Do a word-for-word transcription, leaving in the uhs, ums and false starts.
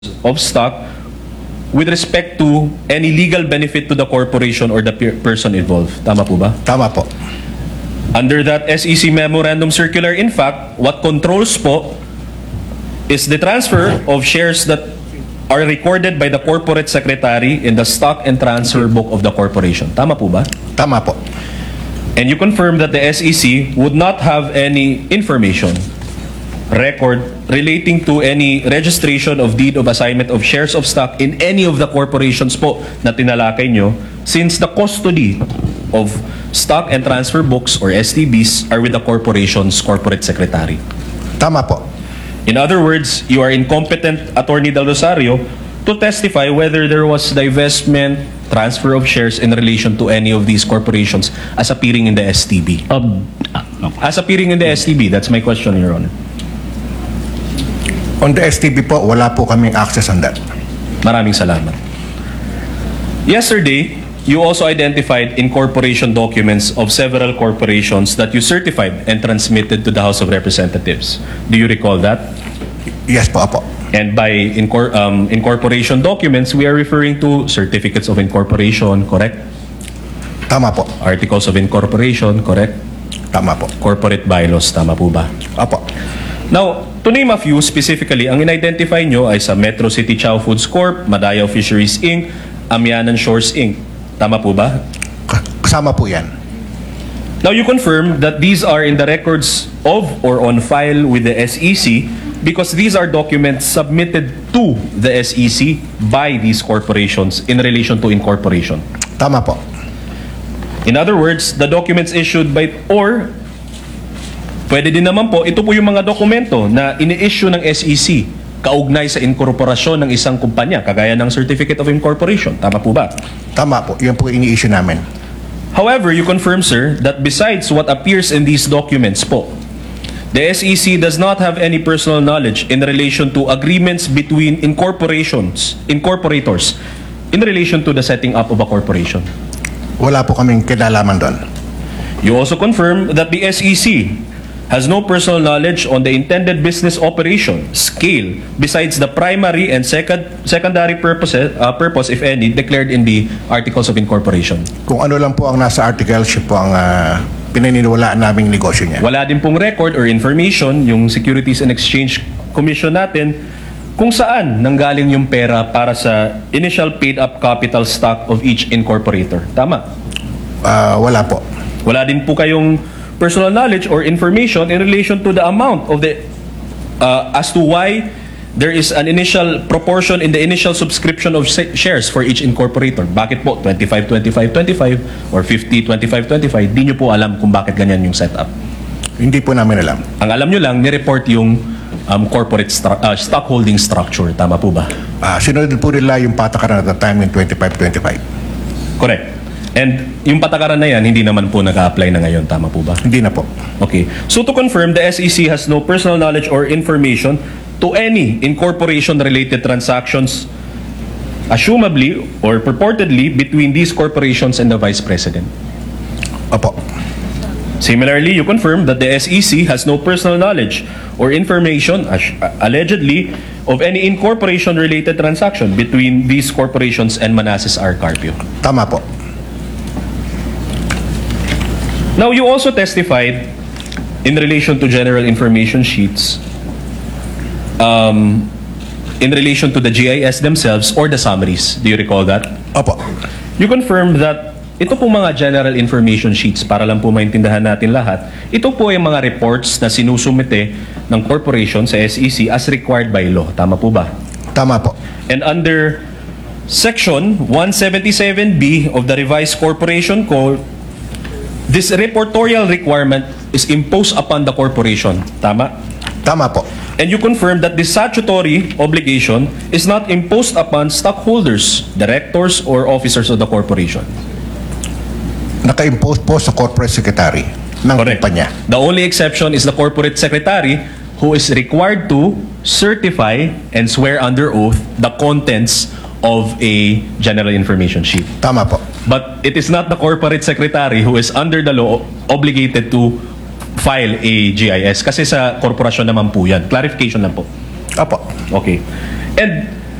of stock with respect to any legal benefit to the corporation or the per person involved. Tama po ba? Tama po. Under that S E C memorandum circular, in fact, what controls po is the transfer of shares that are recorded by the corporate secretary in the stock and transfer book of the corporation. Tama po ba? Tama po. And you confirm that the S E C would not have any information, record, relating to any registration of deed of assignment of shares of stock in any of the corporations po na tinalakay nyo, since the custody of stock and transfer books or S T Bs are with the corporation's corporate secretary. Tama po. In other words, you are incompetent, Attorney Del Rosario, to testify whether there was divestment, transfer of shares in relation to any of these corporations as appearing in the S T B. Um, uh, no. As appearing in the S T B, that's my question, Your Honor. On the S T B po, wala po kaming access on that. Maraming salamat. Yesterday, you also identified incorporation documents of several corporations that you certified and transmitted to the House of Representatives. Do you recall that? Yes po, apo. And by incor um, incorporation documents, we are referring to certificates of incorporation, correct? Tama po. Articles of incorporation, correct? Tama po. Corporate bylaws, tama po ba? Apo. Now, to name a few specifically, ang in-identify nyo ay sa Metro City Chow Foods Corp, Madaya Fisheries Incorporated, Amianan Shores Incorporated. Tama po ba? Kasama po yan. Now, you confirm that these are in the records of or on file with the S E C because these are documents submitted to the S E C by these corporations in relation to incorporation. Tama po. In other words, the documents issued by or pwede din naman po, ito po yung mga dokumento na ini-issue ng S E C kaugnay sa inkorporasyon ng isang kumpanya, kagaya ng Certificate of Incorporation. Tama po ba? Tama po. Yan po ini-issue namin. However, you confirm, sir, that besides what appears in these documents po, the S E C does not have any personal knowledge in relation to agreements between incorporations, incorporators, in relation to the setting up of a corporation. Wala po kaming kinalaman doon. You also confirm that the S E C has no personal knowledge on the intended business operation, scale, besides the primary and second, secondary purposes, uh, purpose, if any, declared in the Articles of Incorporation. Kung ano lang po ang nasa article, siya po ang uh, pinaniniwalaan naming negosyo niya. Wala din pong record or information yung Securities and Exchange Commission natin kung saan nanggaling yung pera para sa initial paid-up capital stock of each incorporator. Tama? Uh, wala po. Wala din po kayong personal knowledge or information in relation to the amount of the uh, as to why there is an initial proportion in the initial subscription of shares for each incorporator. Bakit po twenty-five, twenty-five, twenty-five or fifty, twenty-five, twenty-five? Di nyo po alam kung bakit ganyan yung setup. Hindi po namin alam. Ang alam nyo lang, ni-report yung um, corporate stru uh, stockholding structure. Tama po ba? Uh, sinunod po nila yung patakaran at the time in twenty-five twenty-five. Correct. And yung patakaran na yan, hindi naman po nag-a-apply na ngayon. Tama po ba? Hindi na po. Okay. So to confirm, the S E C has no personal knowledge or information to any incorporation-related transactions, assumably or purportedly, between these corporations and the Vice President. Opo. Similarly, you confirm that the S E C has no personal knowledge or information, allegedly, of any incorporation-related transaction between these corporations and Manassas R. Carpio. Tama po. Now, you also testified in relation to general information sheets um, in relation to the G I S themselves or the summaries. Do you recall that? Opo. You confirmed that ito po mga general information sheets, para lang po maintindihan natin lahat, ito po yung mga reports na sinusumite ng corporation sa S E C as required by law. Tama po ba? Tama po. And under Section one seventy-seven B of the Revised Corporation Code, this reportorial requirement is imposed upon the corporation. Tama? Tama po. And you confirm that this statutory obligation is not imposed upon stockholders, directors, or officers of the corporation. Naka-impose po sa corporate secretary ng kumpanya. The only exception is the corporate secretary who is required to certify and swear under oath the contents of a general information sheet. Tama po. But it is not the corporate secretary who is under the law obligated to file a G I S. Kasi sa korporasyon naman po yan. Clarification lang po. Apo. Okay. And